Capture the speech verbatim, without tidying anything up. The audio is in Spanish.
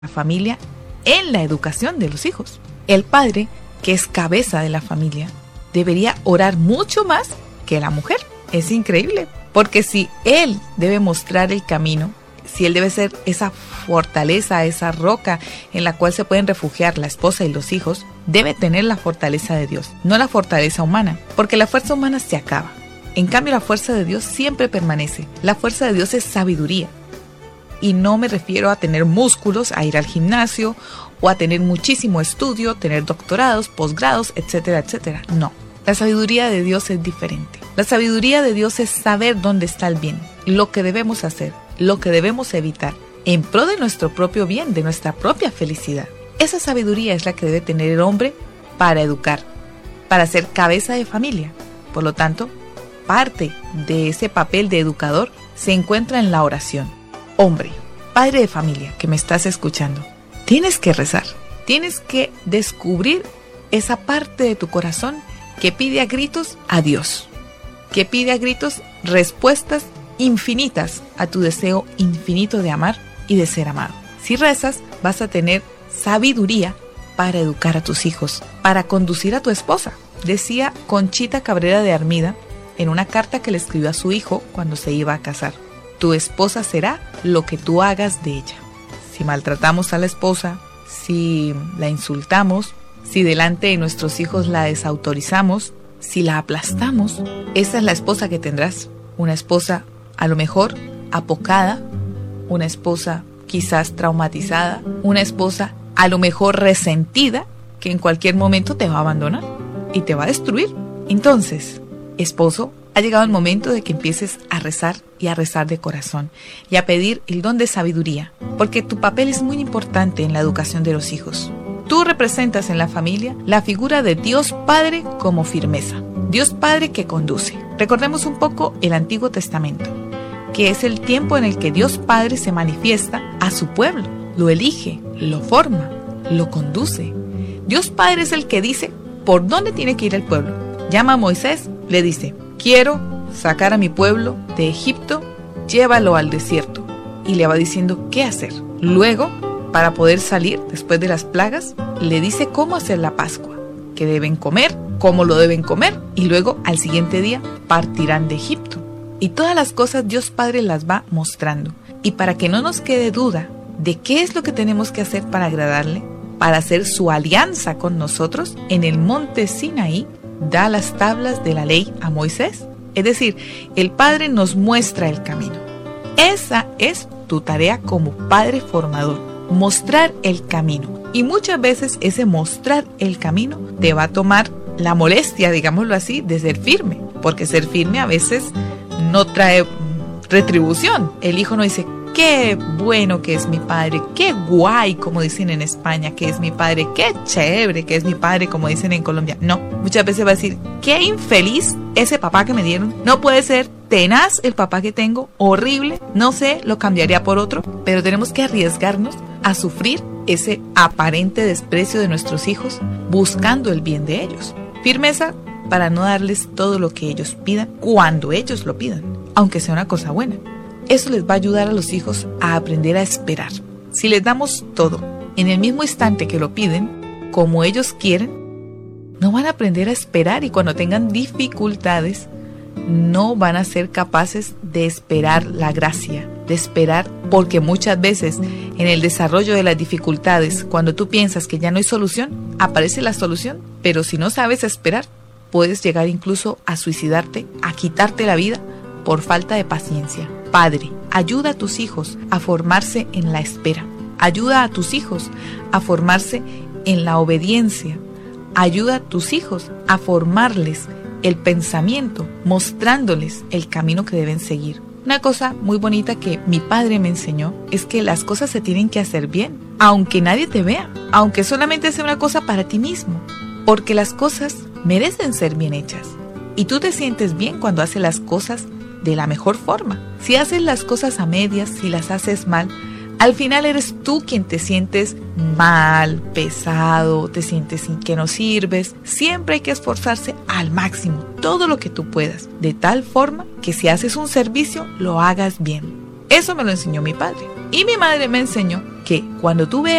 la familia en la educación de los hijos. El padre, que es cabeza de la familia, debería orar mucho más que la mujer. Es increíble, porque si él debe mostrar el camino, si él debe ser esa fortaleza, esa roca en la cual se pueden refugiar la esposa y los hijos, debe tener la fortaleza de Dios, no la fortaleza humana, porque la fuerza humana se acaba. En cambio, la fuerza de Dios siempre permanece. La fuerza de Dios es sabiduría. Y no me refiero a tener músculos, a ir al gimnasio o a tener muchísimo estudio, tener doctorados, posgrados, etcétera, etcétera. No, la sabiduría de Dios es diferente. La sabiduría de Dios es saber dónde está el bien, lo que debemos hacer, lo que debemos evitar, en pro de nuestro propio bien, de nuestra propia felicidad. Esa sabiduría es la que debe tener el hombre para educar, para ser cabeza de familia. Por lo tanto, parte de ese papel de educador se encuentra en la oración. Hombre, padre de familia que me estás escuchando, tienes que rezar, tienes que descubrir esa parte de tu corazón que pide a gritos a Dios, que pide a gritos respuestas infinitas a tu deseo infinito de amar y de ser amado. Si rezas, vas a tener sabiduría para educar a tus hijos, para conducir a tu esposa. Decía Conchita Cabrera de Armida en una carta que le escribió a su hijo cuando se iba a casar: tu esposa será lo que tú hagas de ella. Si maltratamos a la esposa, si la insultamos, si delante de nuestros hijos la desautorizamos, si la aplastamos, esa es la esposa que tendrás. Una esposa a lo mejor apocada, una esposa quizás traumatizada, una esposa a lo mejor resentida, que en cualquier momento te va a abandonar y te va a destruir. Entonces, esposo, ha llegado el momento de que empieces a rezar y a rezar de corazón y a pedir el don de sabiduría, porque tu papel es muy importante en la educación de los hijos. Tú representas en la familia la figura de Dios Padre como firmeza, Dios Padre que conduce. Recordemos un poco el Antiguo Testamento, que es el tiempo en el que Dios Padre se manifiesta a su pueblo, lo elige, lo forma, lo conduce. Dios Padre es el que dice por dónde tiene que ir el pueblo. Llama a Moisés, le dice: quiero sacar a mi pueblo de Egipto, llévalo al desierto. Y le va diciendo qué hacer. Luego, para poder salir después de las plagas, le dice cómo hacer la Pascua, qué deben comer, cómo lo deben comer, y luego al siguiente día partirán de Egipto. Y todas las cosas Dios Padre las va mostrando. Y para que no nos quede duda de qué es lo que tenemos que hacer para agradarle, para hacer su alianza con nosotros, en el monte Sinaí da las tablas de la ley a Moisés. Es decir, el Padre nos muestra el camino. Esa es tu tarea como Padre formador, mostrar el camino. Y muchas veces ese mostrar el camino te va a tomar la molestia, digámoslo así, de ser firme, porque ser firme a veces no trae retribución. El hijo no dice: qué bueno que es mi padre, qué guay, como dicen en España, que es mi padre, qué chévere que es mi padre, como dicen en Colombia. No, muchas veces va a decir: qué infeliz ese papá que me dieron, no puede ser, tenaz el papá que tengo, horrible, no sé, lo cambiaría por otro. Pero tenemos que arriesgarnos a sufrir ese aparente desprecio de nuestros hijos, buscando el bien de ellos. Firmeza para no darles todo lo que ellos pidan cuando ellos lo pidan, aunque sea una cosa buena. Eso les va a ayudar a los hijos a aprender a esperar. Si les damos todo en el mismo instante que lo piden, como ellos quieren, no van a aprender a esperar, y cuando tengan dificultades, no van a ser capaces de esperar la gracia, de esperar, porque muchas veces en el desarrollo de las dificultades, cuando tú piensas que ya no hay solución, aparece la solución, pero si no sabes esperar, puedes llegar incluso a suicidarte, a quitarte la vida por falta de paciencia. Padre, ayuda a tus hijos a formarse en la espera. Ayuda a tus hijos a formarse en la obediencia. Ayuda a tus hijos a formarles el pensamiento, mostrándoles el camino que deben seguir. Una cosa muy bonita que mi padre me enseñó es que las cosas se tienen que hacer bien, aunque nadie te vea, aunque solamente sea una cosa para ti mismo, porque las cosas merecen ser bien hechas. Y tú te sientes bien cuando haces las cosas de la mejor forma. Si haces las cosas a medias, si las haces mal, al final eres tú quien te sientes mal, pesado, te sientes sin que no sirves. Siempre hay que esforzarse al máximo, todo lo que tú puedas, de tal forma que si haces un servicio, lo hagas bien. Eso me lo enseñó mi padre. Y mi madre me enseñó que cuando tú veas